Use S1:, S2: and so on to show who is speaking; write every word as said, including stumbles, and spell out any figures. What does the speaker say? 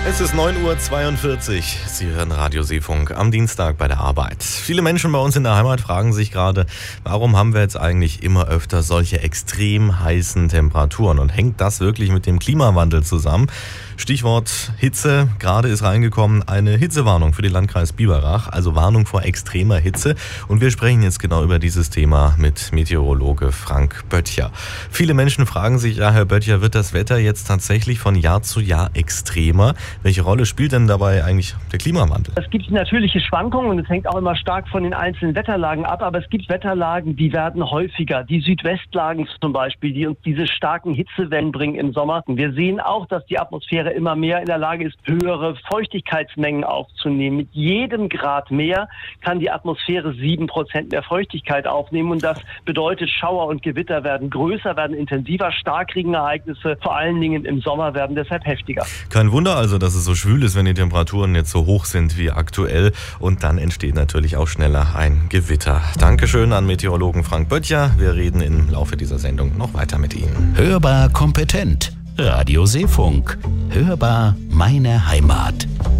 S1: Es ist neun Uhr zweiundvierzig. Sie hören Radio Seefunk am Dienstag bei der Arbeit. Viele Menschen bei uns in der Heimat fragen sich gerade, warum haben wir jetzt eigentlich immer öfter solche extrem heißen Temperaturen? Und hängt das wirklich mit dem Klimawandel zusammen? Stichwort Hitze. Gerade ist reingekommen eine Hitzewarnung für den Landkreis Biberach, also Warnung vor extremer Hitze. Und wir sprechen jetzt genau über dieses Thema mit Meteorologe Frank Böttcher. Viele Menschen fragen sich, ja, Herr Böttcher, wird das Wetter jetzt tatsächlich von Jahr zu Jahr extremer? Welche Rolle spielt denn dabei eigentlich der Klimawandel?
S2: Es gibt natürliche Schwankungen und es hängt auch immer stark von den einzelnen Wetterlagen ab, aber es gibt Wetterlagen, die werden häufiger. Die Südwestlagen zum Beispiel, die uns diese starken Hitzewellen bringen im Sommer. Wir sehen auch, dass die Atmosphäre immer mehr in der Lage ist, höhere Feuchtigkeitsmengen aufzunehmen. Mit jedem Grad mehr kann die Atmosphäre sieben Prozent mehr Feuchtigkeit aufnehmen und das bedeutet, Schauer und Gewitter werden größer, werden intensiver, Starkregenereignisse, vor allen Dingen im Sommer, werden deshalb heftiger.
S1: Kein Wunder also, dass es so schwül ist, wenn die Temperaturen jetzt so hoch sind wie aktuell, und dann entsteht natürlich auch schneller ein Gewitter. Dankeschön an Meteorologen Frank Böttcher. Wir reden im Laufe dieser Sendung noch weiter mit Ihnen.
S3: Hörbar kompetent. Radio Seefunk. Hörbar meine Heimat.